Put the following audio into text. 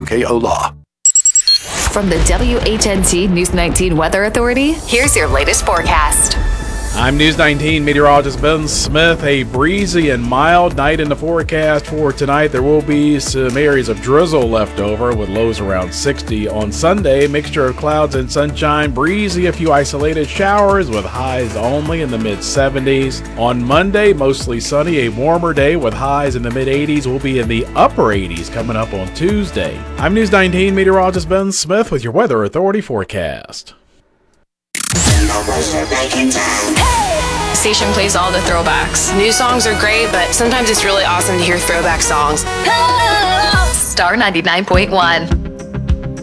KOLA. From the WHNT News 19 Weather Authority, here's your latest forecast. I'm News 19 meteorologist Ben Smith. A breezy and mild night in the forecast for tonight. There will be some areas of drizzle left over with lows around 60. On Sunday, mixture of clouds and sunshine. Breezy, a few isolated showers with highs only in the mid-70s. On Monday, mostly sunny. A warmer day with highs in the mid-80s. Will be in the upper 80s coming up on Tuesday. I'm News 19 meteorologist Ben Smith with your Weather Authority forecast. Station plays all the throwbacks. New songs are great, but sometimes it's really awesome to hear throwback songs. Star 99.1.